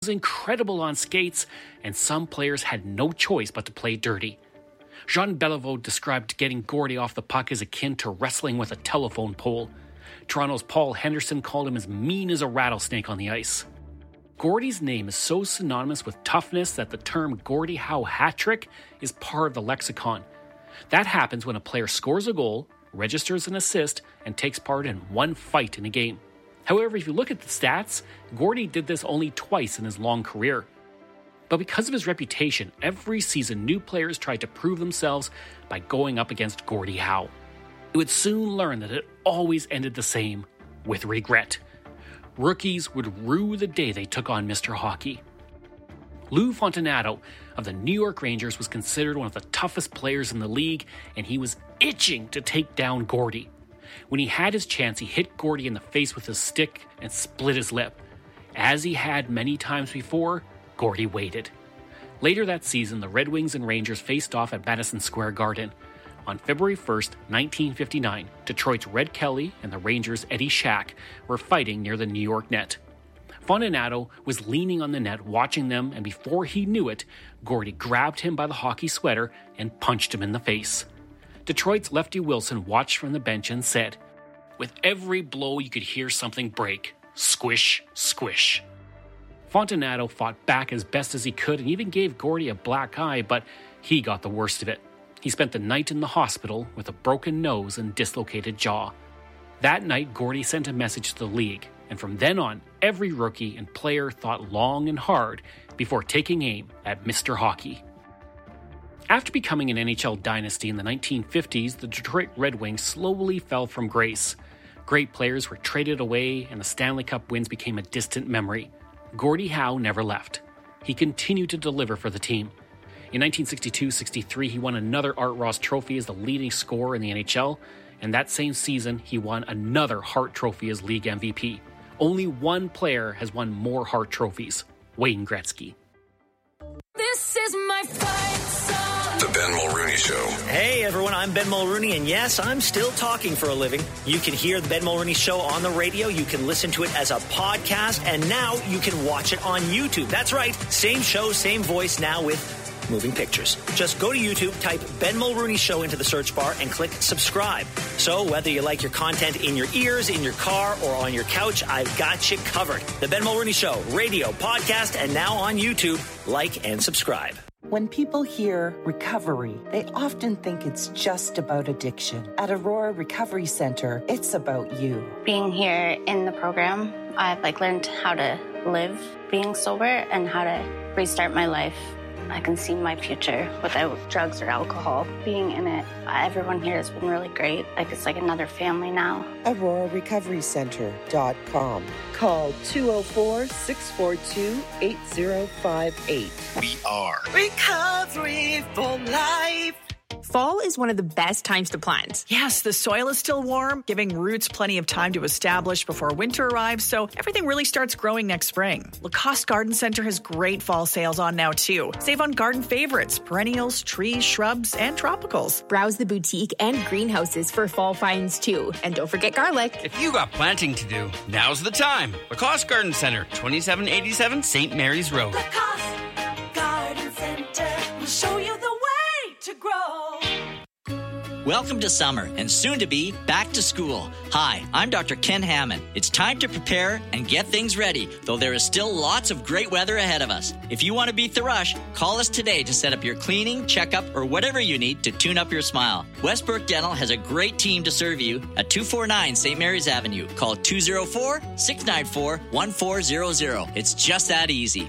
was incredible on skates, and some players had no choice but to play dirty. Jean Beliveau described getting Gordie off the puck as akin to wrestling with a telephone pole. Toronto's Paul Henderson called him as mean as a rattlesnake on the ice. Gordie's name is so synonymous with toughness that the term Gordie Howe hat trick is part of the lexicon. That happens when a player scores a goal, registers an assist, and takes part in one fight in a game. However, if you look at the stats, Gordie did this only twice in his long career. But because of his reputation, every season new players tried to prove themselves by going up against Gordie Howe. It would soon learn that it always ended the same, with regret. Rookies would rue the day they took on Mr. Hockey. Lou Fontinato of the New York Rangers was considered one of the toughest players in the league, and he was itching to take down Gordie. When he had his chance, he hit Gordie in the face with his stick and split his lip. As he had many times before, Gordie waited. Later that season, the Red Wings and Rangers faced off at Madison Square Garden. On February 1st, 1959, Detroit's Red Kelly and the Rangers' Eddie Shack were fighting near the New York net. Fontinato was leaning on the net watching them, and before he knew it, Gordie grabbed him by the hockey sweater and punched him in the face. Detroit's Lefty Wilson watched from the bench and said, "With every blow you could hear something break. Squish, squish." Fontinato fought back as best as he could and even gave Gordie a black eye, but he got the worst of it. He spent the night in the hospital with a broken nose and dislocated jaw. That night, Gordie sent a message to the league, and from then on, every rookie and player thought long and hard before taking aim at Mr. Hockey. After becoming an NHL dynasty in the 1950s, the Detroit Red Wings slowly fell from grace. Great players were traded away, and the Stanley Cup wins became a distant memory. Gordie Howe never left. He continued to deliver for the team. In 1962-63, he won another Art Ross Trophy as the leading scorer in the NHL, and that same season, he won another Hart Trophy as league MVP. Only one player has won more Hart Trophies, Wayne Gretzky. This is my fight song. The Ben Mulrooney Show. Hey everyone, I'm Ben Mulrooney, and yes, I'm still talking for a living. You can hear the Ben Mulrooney Show on the radio, you can listen to it as a podcast, and now you can watch it on YouTube. That's right, same show, same voice, now with moving pictures. Just go to YouTube, type Ben Mulrooney Show into the search bar, and click subscribe. So whether you like your content in your ears, in your car, or on your couch, I've got you covered. The Ben Mulrooney Show, radio, podcast, and now on YouTube. Like and subscribe. When people hear recovery, they often think it's just about addiction. At Aurora Recovery Center, it's about you. Being here in the program, I've learned how to live being sober and how to restart my life. I can see my future without drugs or alcohol. Being in it, everyone here has been really great. It's like another family now. AuroraRecoveryCenter.com. Call 204-642-8058. We are Recovery for Life. Fall is one of the best times to plant. Yes, the soil is still warm, giving roots plenty of time to establish before winter arrives, so everything really starts growing next spring. Lacoste Garden Center has great fall sales on now, too. Save on garden favorites, perennials, trees, shrubs, and tropicals. Browse the boutique and greenhouses for fall finds, too. And don't forget garlic. If you got planting to do, now's the time. Lacoste Garden Center, 2787 St. Mary's Road. Lacoste Garden Center will show you the way to grow. Welcome to summer and soon to be back to school. Hi, I'm Dr. Ken Hammond. It's time to prepare and get things ready, though there is still lots of great weather ahead of us. If you want to beat the rush, call us today to set up your cleaning, checkup, or whatever you need to tune up your smile. Westbrook Dental has a great team to serve you at 249 St. Mary's Avenue. Call 204-694-1400. It's just that easy.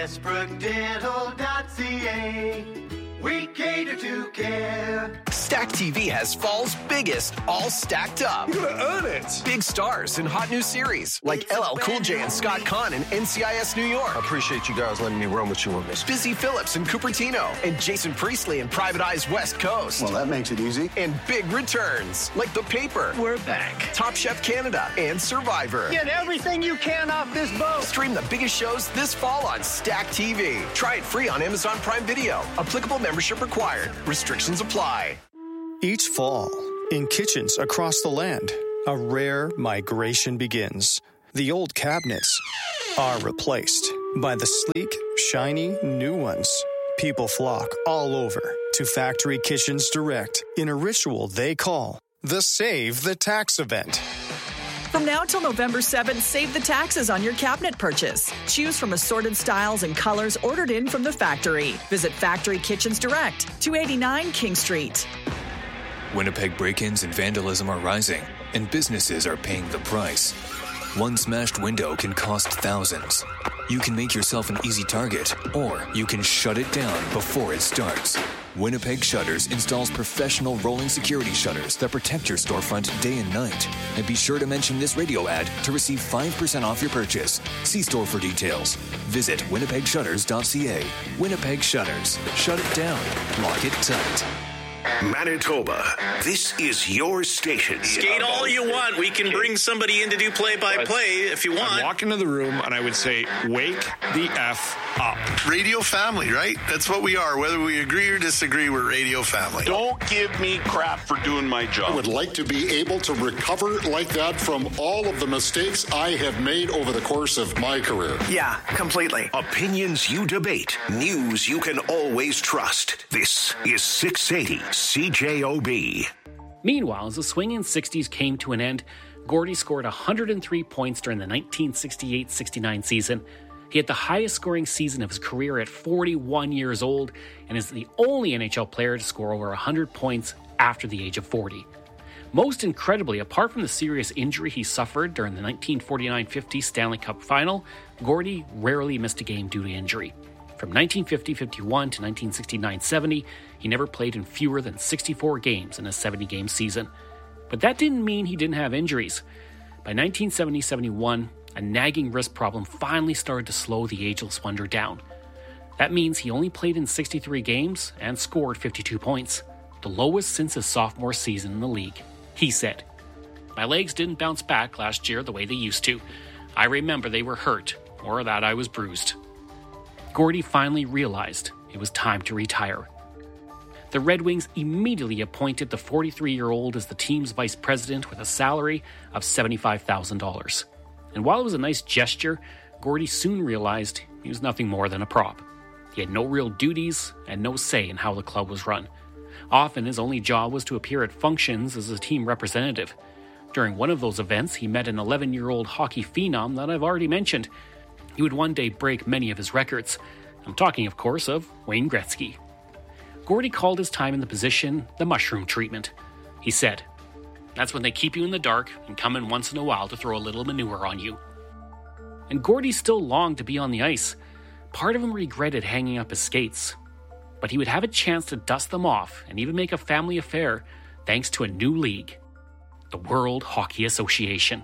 WestbrookDental.ca. We cater to care. Stack TV has fall's biggest, all stacked up. You're gonna earn it. Big stars in hot new series like LL Cool J and Scott Conn in NCIS New York. I appreciate you guys letting me run with you on this. Busy Phillips in Cupertino and Jason Priestley in Private Eyes West Coast. Well, that makes it easy. And big returns like The Paper. We're back. Top Chef Canada and Survivor. Get everything you can off this boat. Stream the biggest shows this fall on Stack TV. Try it free on Amazon Prime Video. Applicable membership required. Restrictions apply. Each fall, in kitchens across the land, a rare migration begins. The old cabinets are replaced. by the sleek, shiny new ones. People flock all over to Factory Kitchens Direct in a ritual they call the Save the Tax event. From now till November 7th, save the taxes on your cabinet purchase. Choose from assorted styles and colors ordered in from the factory. Visit Factory Kitchens Direct, 289 King Street. Winnipeg break-ins and vandalism are rising, and businesses are paying the price. One smashed window can cost thousands. You can make yourself an easy target, or you can shut it down before it starts. Winnipeg Shutters installs professional rolling security shutters that protect your storefront day and night. And be sure to mention this radio ad to receive 5% off your purchase. See store for details. Visit winnipegshutters.ca. Winnipeg Shutters. Shut it down. Lock it tight. Manitoba, this is your station. Skate all you want. We can bring somebody in to do play-by-play if you want. I'd walk into the room and I would say, wake the F up. Radio family, right? That's what we are. Whether we agree or disagree, we're radio family. Don't give me crap for doing my job. I would like to be able to recover like that from all of the mistakes I have made over the course of my career. Yeah, completely. Opinions you debate. News you can always trust. This is 680 CJOB. Meanwhile, as the swinging 60s came to an end, Gordie scored 103 points during the 1968-69 season. He had the highest scoring season of his career at 41 years old and is the only NHL player to score over 100 points after the age of 40. Most incredibly, apart from the serious injury he suffered during the 1949-50 Stanley Cup Final, Gordie rarely missed a game due to injury. From 1950-51 to 1969-70, he never played in fewer than 64 games in a 70-game season. But that didn't mean he didn't have injuries. By 1970-71, a nagging wrist problem finally started to slow the ageless wonder down. That means he only played in 63 games and scored 52 points, the lowest since his sophomore season in the league. He said, "My legs didn't bounce back last year the way they used to. I remember they were hurt, or that I was bruised." Gordie finally realized it was time to retire. The Red Wings immediately appointed the 43-year-old as the team's vice president with a salary of $75,000. And while it was a nice gesture, Gordie soon realized he was nothing more than a prop. He had no real duties and no say in how the club was run. Often his only job was to appear at functions as a team representative. During one of those events, he met an 11-year-old hockey phenom that I've already mentioned. He would one day break many of his records. I'm talking, of course, of Wayne Gretzky. Gordie called his time in the position the mushroom treatment. He said, "That's when they keep you in the dark and come in once in a while to throw a little manure on you." And Gordie still longed to be on the ice. Part of him regretted hanging up his skates. But he would have a chance to dust them off and even make a family affair thanks to a new league, the World Hockey Association.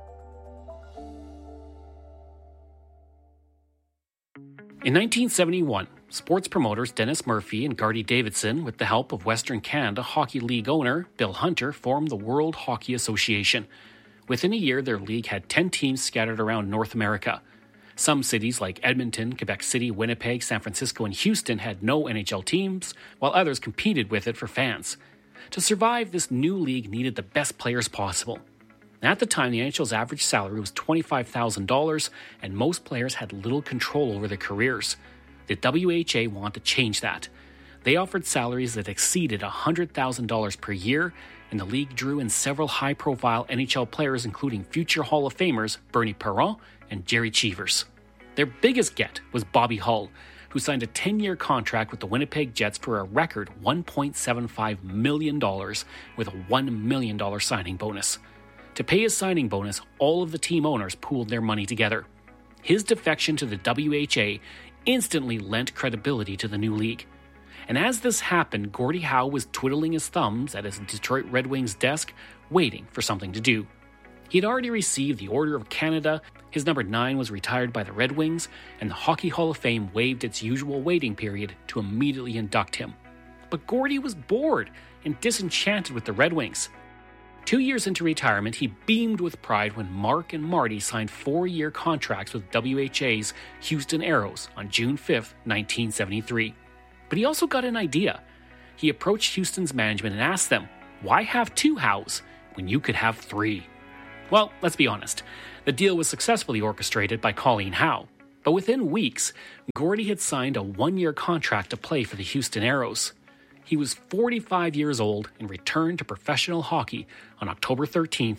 In 1971, sports promoters Dennis Murphy and Gardy Davidson, with the help of Western Canada Hockey League owner Bill Hunter, formed the World Hockey Association. Within a year, their league had 10 teams scattered around North America. Some cities like Edmonton, Quebec City, Winnipeg, San Francisco, and Houston had no NHL teams, while others competed with it for fans. To survive, this new league needed the best players possible. At the time, the NHL's average salary was $25,000, and most players had little control over their careers. The WHA wanted to change that. They offered salaries that exceeded $100,000 per year, and the league drew in several high-profile NHL players, including future Hall of Famers Bernie Perron and Jerry Cheevers. Their biggest get was Bobby Hull, who signed a 10-year contract with the Winnipeg Jets for a record $1.75 million with a $1 million signing bonus. To pay his signing bonus, all of the team owners pooled their money together. His defection to the WHA instantly lent credibility to the new league. And as this happened, Gordie Howe was twiddling his thumbs at his Detroit Red Wings desk, waiting for something to do. He had already received the Order of Canada, his number 9 was retired by the Red Wings, and the Hockey Hall of Fame waived its usual waiting period to immediately induct him. But Gordie was bored and disenchanted with the Red Wings. 2 years into retirement, he beamed with pride when Mark and Marty signed 4-year contracts with WHA's Houston Aeros on June 5, 1973. But he also got an idea. He approached Houston's management and asked them, why have 2 Howes when you could have 3? Well, let's be honest. The deal was successfully orchestrated by Colleen Howe. But within weeks, Gordie had signed a one-year contract to play for the Houston Aeros. He was 45 years old and returned to professional hockey on October 13,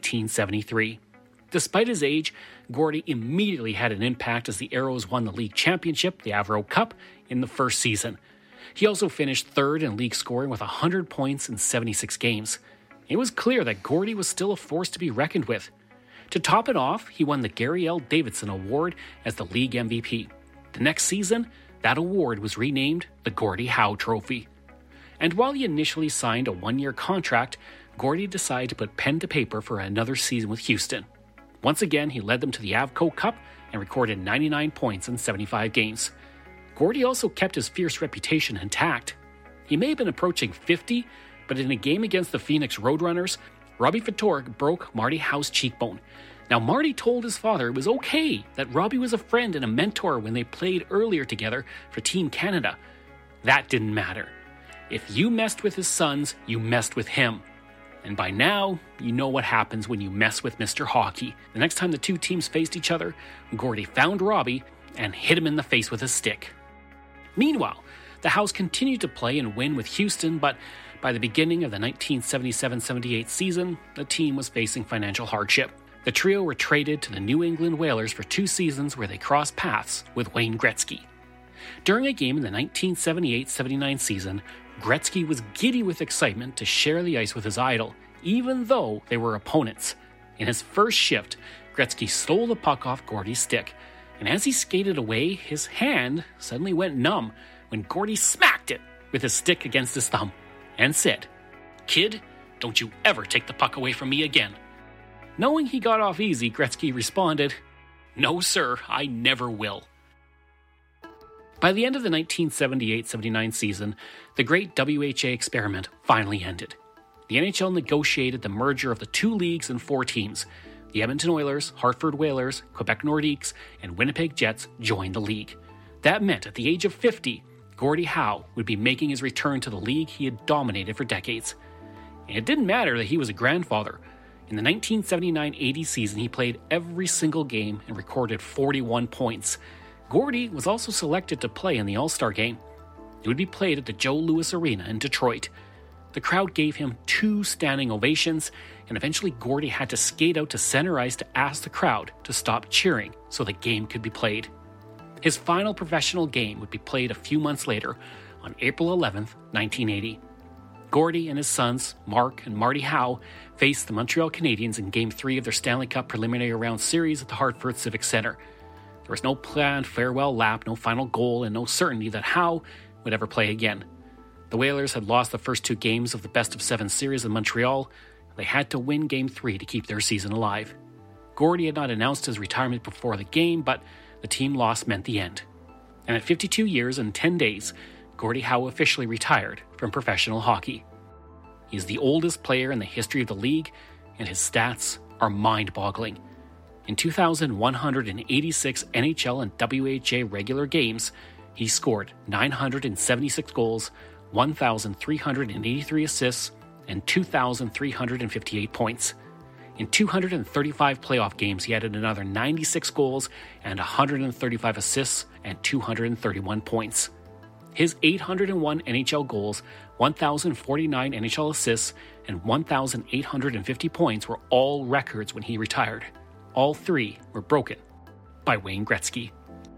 1973. Despite his age, Gordie immediately had an impact as the Aeros won the league championship, the Avro Cup, in the first season. He also finished third in league scoring with 100 points in 76 games. It was clear that Gordie was still a force to be reckoned with. To top it off, he won the Gary L. Davidson Award as the league MVP. The next season, that award was renamed the Gordie Howe Trophy. And while he initially signed a one-year contract, Gordie decided to put pen to paper for another season with Houston. Once again, he led them to the Avco Cup and recorded 99 points in 75 games. Gordie also kept his fierce reputation intact. He may have been approaching 50, but in a game against the Phoenix Roadrunners, Robbie Ftorek broke Marty Howe's cheekbone. Now, Marty told his father it was okay that Robbie was a friend and a mentor when they played earlier together for Team Canada. That didn't matter. If you messed with his sons, you messed with him. And by now, you know what happens when you mess with Mr. Hockey. The next time the two teams faced each other, Gordie found Robbie and hit him in the face with a stick. Meanwhile, the Howes continued to play and win with Houston, but by the beginning of the 1977-78 season, the team was facing financial hardship. The trio were traded to the New England Whalers for 2 seasons where they crossed paths with Wayne Gretzky. During a game in the 1978-79 season, Gretzky was giddy with excitement to share the ice with his idol, even though they were opponents. In his first shift, Gretzky stole the puck off Gordie's stick, and as he skated away, his hand suddenly went numb when Gordie smacked it with his stick against his thumb and said, "Kid, don't you ever take the puck away from me again." Knowing he got off easy, Gretzky responded, "No, sir, I never will." By the end of the 1978-79 season, the great WHA experiment finally ended. The NHL negotiated the merger of the 2 leagues and 4 teams. The Edmonton Oilers, Hartford Whalers, Quebec Nordiques, and Winnipeg Jets joined the league. That meant at the age of 50, Gordie Howe would be making his return to the league he had dominated for decades. And it didn't matter that he was a grandfather. In the 1979-80 season, he played every single game and recorded 41 points. Gordie was also selected to play in the All-Star Game. It would be played at the Joe Louis Arena in Detroit. The crowd gave him 2 standing ovations, and eventually Gordie had to skate out to center ice to ask the crowd to stop cheering so the game could be played. His final professional game would be played a few months later, on April 11, 1980. Gordie and his sons, Mark and Marty Howe, faced the Montreal Canadiens in Game 3 of their Stanley Cup preliminary round series at the Hartford Civic Centre. There was no planned farewell lap, no final goal, and no certainty that Howe would ever play again. The Whalers had lost the first 2 games of the best-of-7 series in Montreal. They had to win Game 3 to keep their season alive. Gordie had not announced his retirement before the game, but the team loss meant the end. And at 52 years and 10 days, Gordie Howe officially retired from professional hockey. He is the oldest player in the history of the league, and his stats are mind-boggling. In 2,186 NHL and WHA regular games, he scored 976 goals, 1,383 assists, and 2,358 points. In 235 playoff games, he added another 96 goals and 135 assists and 231 points. His 801 NHL goals, 1,049 NHL assists, and 1,850 points were all records when he retired. All 3 were broken by Wayne Gretzky.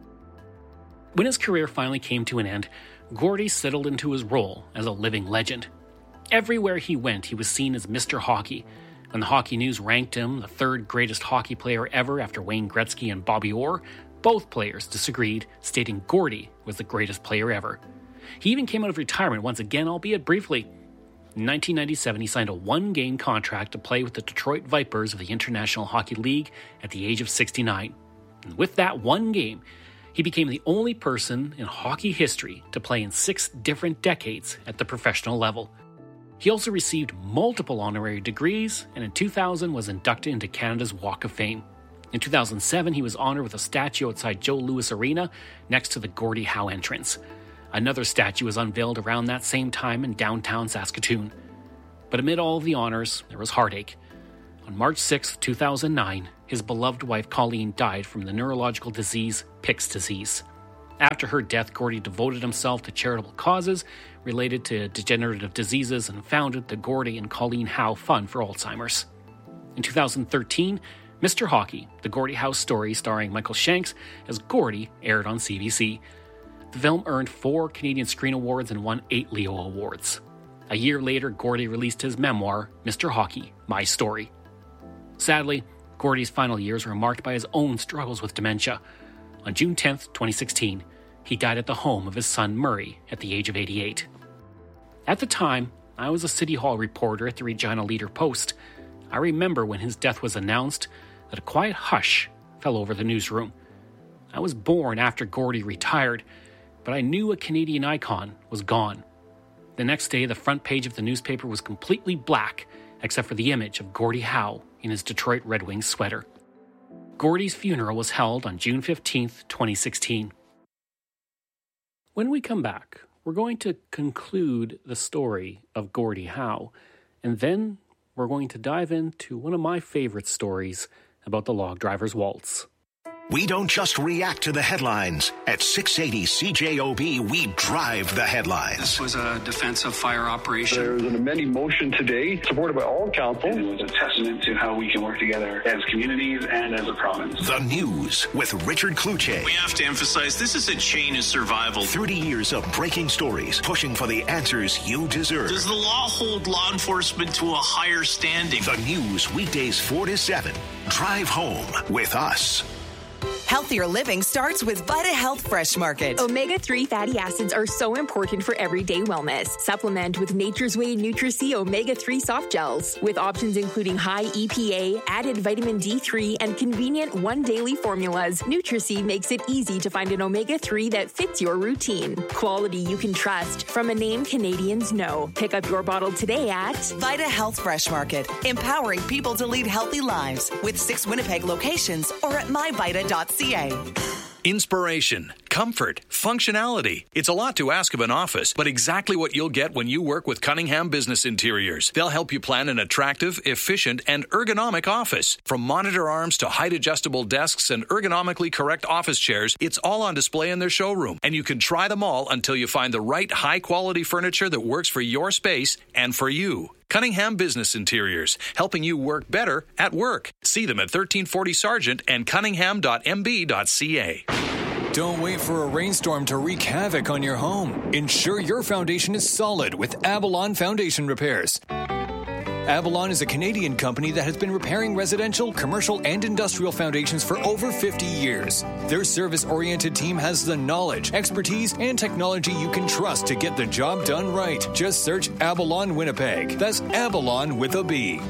When his career finally came to an end, Gordie settled into his role as a living legend. Everywhere he went, he was seen as Mr. Hockey. When the Hockey News ranked him the 3rd greatest hockey player ever after Wayne Gretzky and Bobby Orr, both players disagreed, stating Gordie was the greatest player ever. He even came out of retirement once again, albeit briefly. In 1997, he signed a 1-game contract to play with the Detroit Vipers of the International Hockey League at the age of 69. And with that 1 game, he became the only person in hockey history to play in 6 different decades at the professional level. He also received multiple honorary degrees, and in 2000 was inducted into Canada's Walk of Fame. In 2007, he was honored with a statue outside Joe Louis Arena next to the Gordie Howe entrance. Another statue was unveiled around that same time in downtown Saskatoon. But amid all of the honors, there was heartache. On On March 6, 2009, his beloved wife Colleen died from the neurological disease Pick's disease. After her death, Gordy devoted himself to charitable causes related to degenerative diseases and founded the Gordy and Colleen Howe Fund for Alzheimer's. In 2013, Mr. Hockey, the Gordie Howe story starring Michael Shanks as Gordy, aired on CBC. The film earned 4 Canadian Screen Awards and won 8 Leo Awards. A year later, Gordy released his memoir, Mr. Hockey, My Story. Sadly, Gordy's final years were marked by his own struggles with dementia. On June 10, 2016, he died at the home of his son Murray at the age of 88. At the time, I was a City Hall reporter at the Regina Leader-Post. I remember when his death was announced that a quiet hush fell over the newsroom. I was born after Gordy retired, but I knew a Canadian icon was gone. The next day, the front page of the newspaper was completely black, except for the image of Gordie Howe in his Detroit Red Wings sweater. Gordy's funeral was held on June 15, 2016. When we come back, we're going to conclude the story of Gordie Howe, and then we're going to dive into one of my favorite stories about the Log Driver's Waltz. We don't just react to the headlines. At 680 CJOB, we drive the headlines. This was a defensive fire operation. There was an amending motion today, supported by all council. It was a testament to how we can work together as communities and as a province. The News with Richard Kluche. We have to emphasize this is a chain of survival. 30 years of breaking stories, pushing for the answers you deserve. Does the law hold law enforcement to a higher standing? The News, weekdays 4 to 7. Drive home with us. Healthier living starts with Vita Health Fresh Market. Omega-3 fatty acids are so important for everyday wellness. Supplement with Nature's Way Nutri-C Omega-3 soft gels. With options including high EPA, added vitamin D3, and convenient one daily formulas, Nutri-C makes it easy to find an omega-3 that fits your routine. Quality you can trust from a name Canadians know. Pick up your bottle today at Vita Health Fresh Market, empowering people to lead healthy lives with 6 Winnipeg locations or at myvita.ca. Inspiration, comfort, functionality. It's a lot to ask of an office, but exactly what you'll get when you work with Cunningham Business Interiors. They'll help you plan an attractive, efficient, and ergonomic office. From monitor arms to height-adjustable desks and ergonomically correct office chairs, it's all on display in their showroom, and you can try them all until you find the right high-quality furniture that works for your space and for you. Cunningham Business Interiors, helping you work better at work. See them at 1340 Sargent and cunningham.mb.ca. Don't wait for a rainstorm to wreak havoc on your home. Ensure your foundation is solid with Avalon Foundation Repairs. Avalon is a Canadian company that has been repairing residential, commercial, and industrial foundations for over 50 years. Their service-oriented team has the knowledge, expertise, and technology you can trust to get the job done right. Just search Avalon Winnipeg. That's Avalon with a B.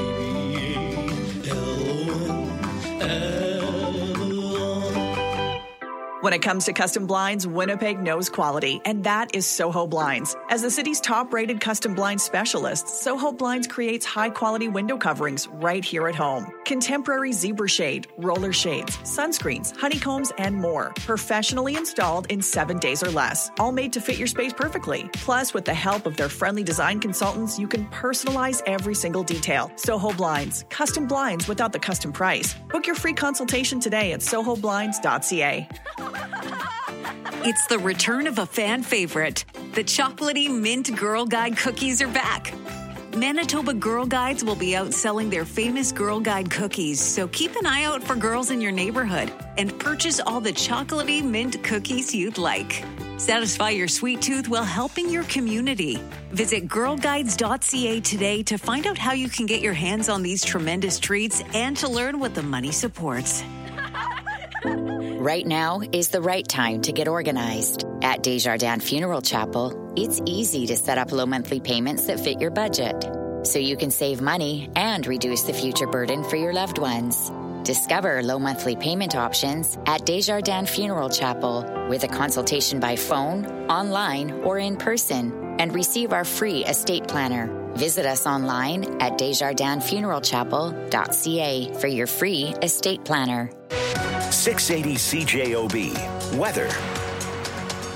When it comes to custom blinds, Winnipeg knows quality, and that is Soho Blinds. As the city's top-rated custom blinds specialist, Soho Blinds creates high-quality window coverings right here at home. Contemporary zebra shade, roller shades, sunscreens, honeycombs, and more. Professionally installed in 7 days or less. All made to fit your space perfectly. Plus, with the help of their friendly design consultants, you can personalize every single detail. Soho Blinds. Custom blinds without the custom price. Book your free consultation today at sohoblinds.ca. It's the return of a fan favorite. The chocolatey mint Girl Guide cookies are back. Manitoba Girl Guides will be out selling their famous Girl Guide cookies, so keep an eye out for girls in your neighborhood and purchase all the chocolatey mint cookies you'd like. Satisfy your sweet tooth while helping your community. Visit girlguides.ca today to find out how you can get your hands on these tremendous treats and to learn what the money supports. Right now is the right time to get organized. At Desjardins Funeral Chapel, it's easy to set up low monthly payments that fit your budget, so you can save money and reduce the future burden for your loved ones. Discover low monthly payment options at Desjardins Funeral Chapel with a consultation by phone, online, or in person, and receive our free estate planner. Visit us online at desjardinsfuneralchapel.ca for your free estate planner. 680 CJOB. Weather.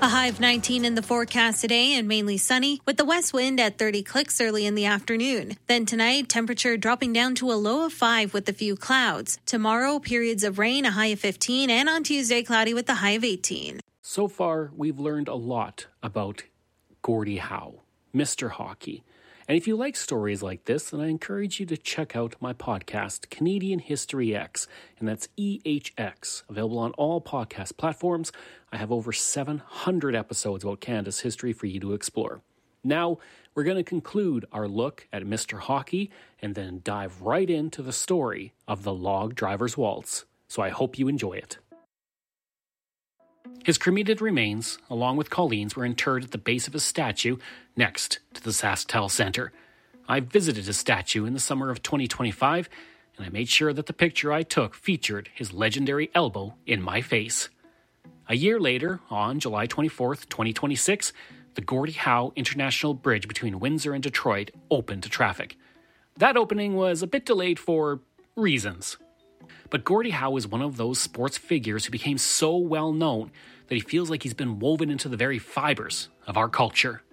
A high of 19 in the forecast today and mainly sunny, with the west wind at 30 clicks early in the afternoon. Then tonight, temperature dropping down to a low of 5 with a few clouds. Tomorrow, periods of rain, a high of 15, and on Tuesday, cloudy with a high of 18. So far, we've learned a lot about Gordie Howe, Mr. Hockey. And if you like stories like this, then I encourage you to check out my podcast, Canadian History X, and that's EHX, available on all podcast platforms. I have over 700 episodes about Canada's history for you to explore. Now, we're going to conclude our look at Mr. Hockey and then dive right into the story of the Log Driver's Waltz. So I hope you enjoy it. His cremated remains, along with Colleen's, were interred at the base of his statue next to the SaskTel Centre. I visited his statue in the summer of 2025, and I made sure that the picture I took featured his legendary elbow in my face. A year later, on July 24th, 2026, the Gordie Howe International Bridge between Windsor and Detroit opened to traffic. That opening was a bit delayed for reasons. But Gordie Howe is one of those sports figures who became so well known that he feels like he's been woven into the very fibers of our culture.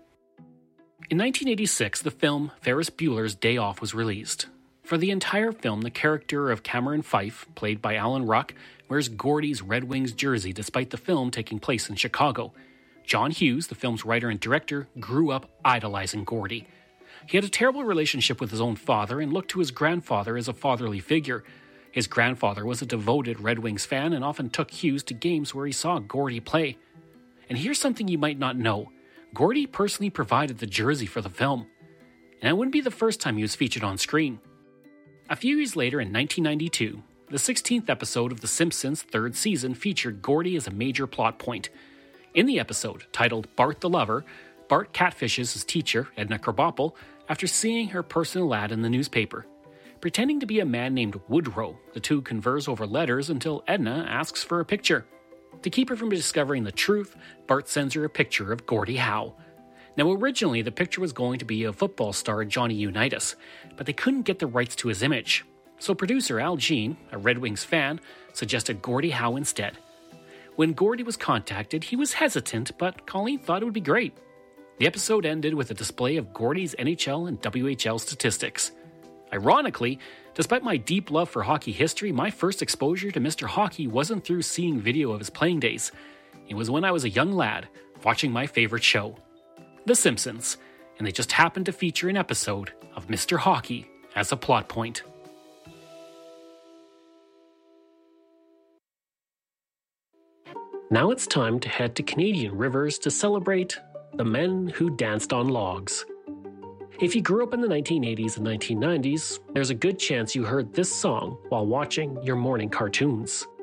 In 1986, the film Ferris Bueller's Day Off was released. For the entire film, the character of Cameron Fife, played by Alan Ruck, wears Gordie's Red Wings jersey despite the film taking place in Chicago. John Hughes, the film's writer and director, grew up idolizing Gordie. He had a terrible relationship with his own father and looked to his grandfather as a fatherly figure. His grandfather was a devoted Red Wings fan and often took Hughes to games where he saw Gordie play. And here's something you might not know. Gordie personally provided the jersey for the film. And it wouldn't be the first time he was featured on screen. A few years later, in 1992, the 16th episode of The Simpsons' third season featured Gordie as a major plot point. In the episode, titled Bart the Lover, Bart catfishes his teacher, Edna Krabappel, after seeing her personal ad in the newspaper. Pretending to be a man named Woodrow, the two converse over letters until Edna asks for a picture. To keep her from discovering the truth, Bart sends her a picture of Gordie Howe. Now, originally, the picture was going to be of football star Johnny Unitas, but they couldn't get the rights to his image. So producer Al Jean, a Red Wings fan, suggested Gordie Howe instead. When Gordie was contacted, he was hesitant, but Colleen thought it would be great. The episode ended with a display of Gordie's NHL and WHL statistics. Ironically, despite my deep love for hockey history, my first exposure to Mr. Hockey wasn't through seeing video of his playing days. It was when I was a young lad, watching my favorite show, The Simpsons, and they just happened to feature an episode of Mr. Hockey as a plot point. Now it's time to head to Canadian rivers to celebrate the men who danced on logs. If you grew up in the 1980s and 1990s, there's a good chance you heard this song while watching your morning cartoons.